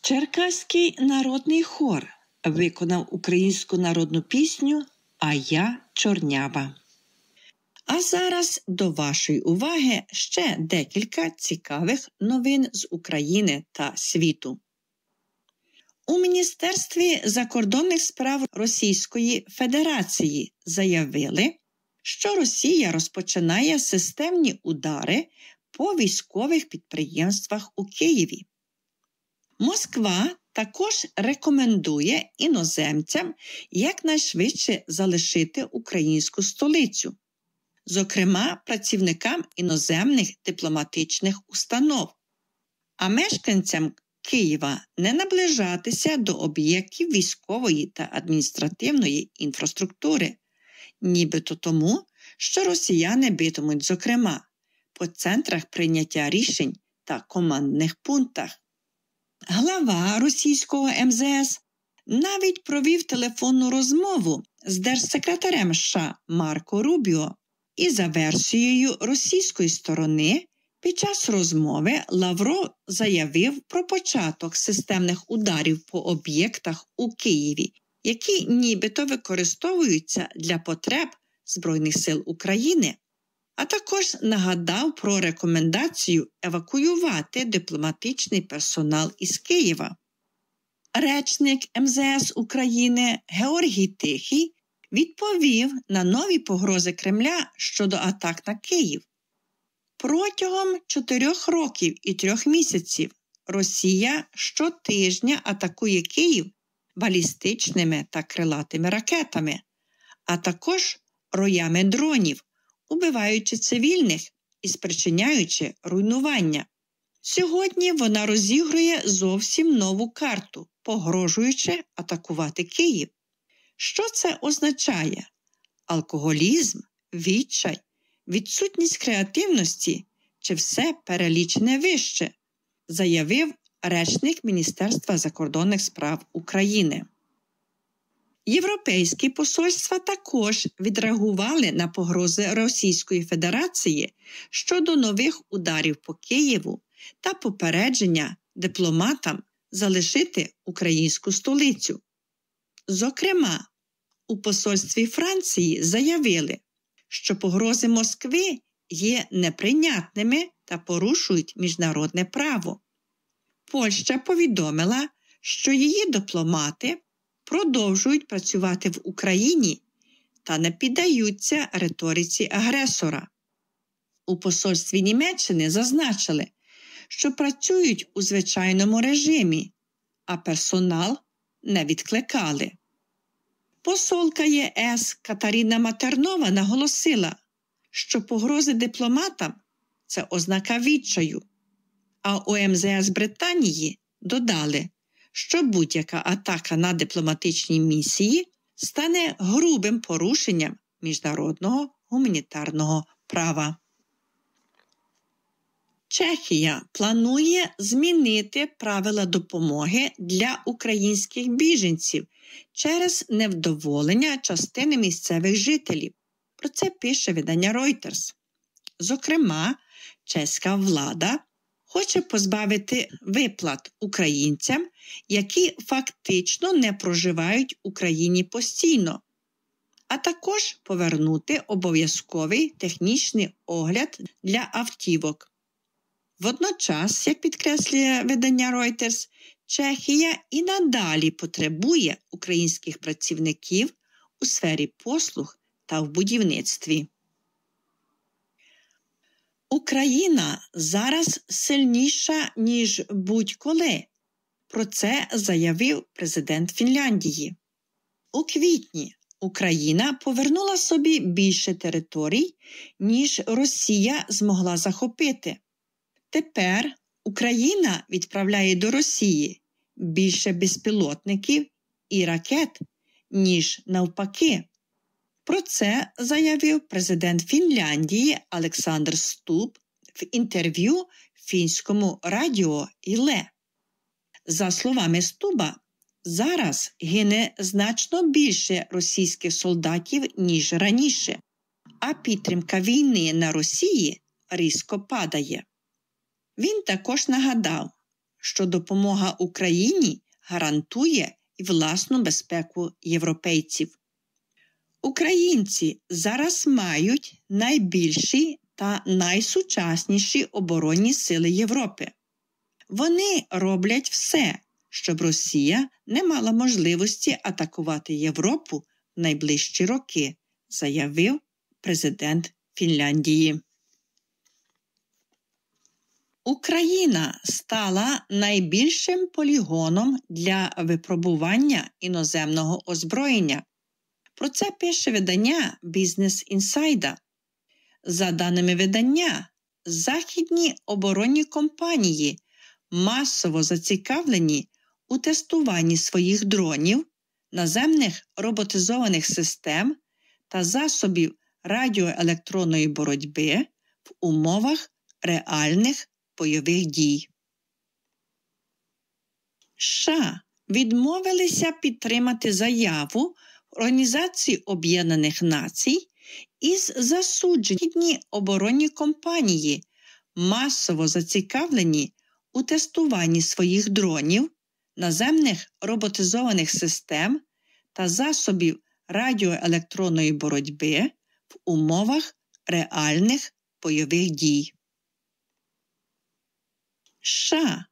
Черкаський народний хор виконав українську народну пісню «А я чорнява». А зараз до вашої уваги ще декілька цікавих новин з України та світу. У Міністерстві закордонних справ Російської Федерації заявили, що Росія розпочинає системні удари по військових підприємствах у Києві. Москва також рекомендує іноземцям якнайшвидше залишити українську столицю, зокрема працівникам іноземних дипломатичних установ, а мешканцям Києва не наближатися до об'єктів військової та адміністративної інфраструктури, нібито тому, що росіяни битимуть, зокрема, по центрах прийняття рішень та командних пунктах. Глава російського МЗС навіть провів телефонну розмову з держсекретарем США Марко Рубіо, і за версією російської сторони під час розмови Лавров заявив про початок системних ударів по об'єктах у Києві, які нібито використовуються для потреб Збройних сил України, а також нагадав про рекомендацію евакуювати дипломатичний персонал із Києва. Речник МЗС України Георгій Тихий відповів на нові погрози Кремля щодо атак на Київ. Протягом 4 років і 3 місяців Росія щотижня атакує Київ балістичними та крилатими ракетами, а також роями дронів, убиваючи цивільних і спричиняючи руйнування. Сьогодні вона розігрує зовсім нову карту, погрожуючи атакувати Київ. Що це означає? Алкоголізм, відчай, відсутність креативності чи все перелічене вище, заявив речник Міністерства закордонних справ України. Європейські посольства також відреагували на погрози Російської Федерації щодо нових ударів по Києву та попередження дипломатам залишити українську столицю. Зокрема, у посольстві Франції заявили, що погрози Москви є неприйнятними та порушують міжнародне право. Польща повідомила, що її дипломати продовжують працювати в Україні та не піддаються риториці агресора. У посольстві Німеччини зазначили, що працюють у звичайному режимі, а персонал не відкликали. Посолка ЄС Катерина Матернова наголосила, що погрози дипломатам – це ознака відчаю, а у МЗС Британії додали, що будь-яка атака на дипломатичні місії стане грубим порушенням міжнародного гуманітарного права. Чехія планує змінити правила допомоги для українських біженців через невдоволення частини місцевих жителів. Про це пише видання Reuters. Зокрема, чеська влада хоче позбавити виплат українцям, які фактично не проживають в Україні постійно, а також повернути обов'язковий технічний огляд для автівок. Водночас, як підкреслює видання Reuters, Чехія і надалі потребує українських працівників у сфері послуг та в будівництві. Україна зараз сильніша, ніж будь-коли. Про це заявив президент Фінляндії. У квітні Україна повернула собі більше територій, ніж Росія змогла захопити. Тепер Україна відправляє до Росії більше безпілотників і ракет, ніж навпаки. Про це заявив президент Фінляндії Олександр Стуб в інтерв'ю фінському радіо Yle. За словами Стуба, зараз гине значно більше російських солдатів, ніж раніше, а підтримка війни на Росії різко падає. Він також нагадав, що допомога Україні гарантує і власну безпеку європейців. Українці зараз мають найбільші та найсучасніші оборонні сили Європи. Вони роблять все, щоб Росія не мала можливості атакувати Європу в найближчі роки, заявив президент Фінляндії. Україна стала найбільшим полігоном для випробування іноземного озброєння. Про це пише видання Business Insider. За даними видання, західні оборонні компанії масово зацікавлені у тестуванні своїх дронів, наземних роботизованих систем та засобів радіоелектронної боротьби в умовах реальних бойових дій. США відмовилися підтримати заяву Організації Об'єднаних Націй із засудженням оборонні компанії масово зацікавлені у тестуванні своїх дронів, наземних роботизованих систем та засобів радіоелектронної боротьби в умовах реальних бойових дій. США